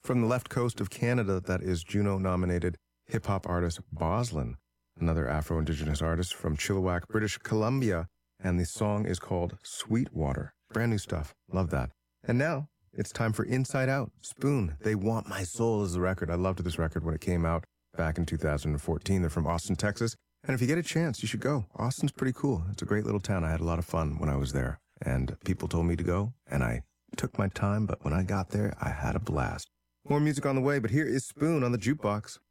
From the left coast of Canada, that is Juno-nominated hip-hop artist Boslin, another Afro-Indigenous artist from Chilliwack, British Columbia, and the song is called Sweetwater. Brand new stuff. Love that. And now, it's time for Inside Out. Spoon, They Want My Soul is the record. I loved this record when it came out back in 2014. They're from Austin, Texas. And if you get a chance, you should go. Austin's pretty cool. It's a great little town. I had a lot of fun when I was there. And people told me to go, and I took my time, but when I got there, I had a blast. More music on the way, but here is Spoon on the Jukebox.